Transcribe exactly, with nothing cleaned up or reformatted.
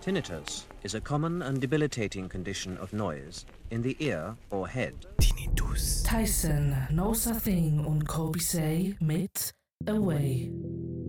Tinnitus is a common and debilitating condition of noise in the ear or head. Tinnitus. Tyson knows a thing on Kobe Say mit Away.